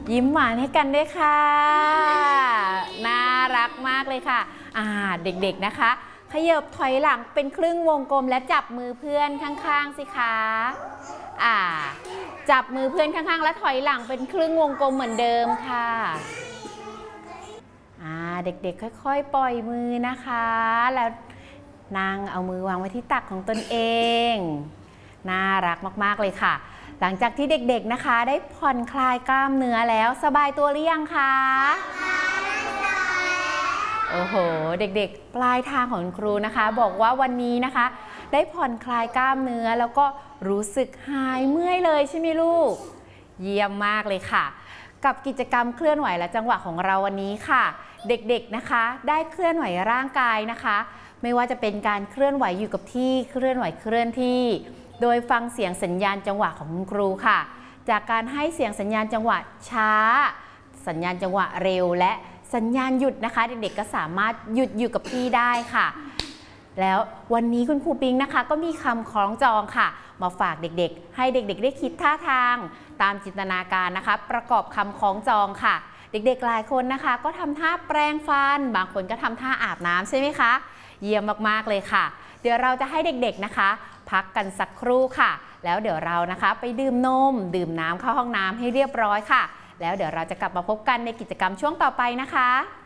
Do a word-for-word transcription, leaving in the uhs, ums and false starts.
ยิ้มหวานให้กันด้วยค่ะน่ารักมากเลยค่ะอ่าเด็กๆนะคะขยับถอยหลังเป็นครึ่งวงกลมและจับมือเพื่อนข้างๆสิคะอ่าจับมือเพื่อนข้างๆและถอยหลังเป็นครึ่งวงกลมเหมือนเดิมค่ะอ่าเด็กๆค่อยๆปล่อยมือนะคะแล้วนั่งเอามือวางไว้ที่ตักของตนเองน่ารักมากๆเลยค่ะหลังจากที่เด็กๆนะคะได้ผ่อนคลายกล้ามเนื้อแล้วสบายตัวหรือยังคะโอ้โหเด็กๆปลายทางของครูนะคะบอกว่าวันนี้นะคะได้ผ่อนคลายกล้ามเนื้อแล้วก็รู้สึกหายเมื่อยเลยใช่ไหมลูกเยี่ยมมากเลยค่ะกับกิจกรรมเคลื่อนไหวและจังหวะของเราวันนี้ค่ะเด็กๆนะคะได้เคลื่อนไหวร่างกายนะคะไม่ว่าจะเป็นการเคลื่อนไหวอยู่กับที่เคลื่อนไหวเคลื่อนที่โดยฟังเสียงสัญญาณจังหวะของคุณครูค่ะจากการให้เสียงสัญญาณจังหวะช้าสัญญาณจังหวะเร็วและสัญญาณหยุดนะคะเด็กๆก็สามารถหยุดอยู่กับที่ได้ค่ะแล้ววันนี้คุณครูปิงนะคะก็มีคำคล้องจองค่ะมาฝากเด็กๆให้เด็กๆได้คิดท่าทางตามจินตนาการนะคะประกอบคำคล้องจองค่ะเด็กๆหลายคนนะคะก็ทำท่าแปรงฟันบางคนก็ทำท่าอาบน้ำใช่ไหมคะเยี่ยมมากๆเลยค่ะเดี๋ยวเราจะให้เด็กๆนะคะพักกันสักครู่ค่ะแล้วเดี๋ยวเรานะคะไปดื่มนมดื่มน้ำเข้าห้องน้ำให้เรียบร้อยค่ะแล้วเดี๋ยวเราจะกลับมาพบกันในกิจกรรมช่วงต่อไปนะคะ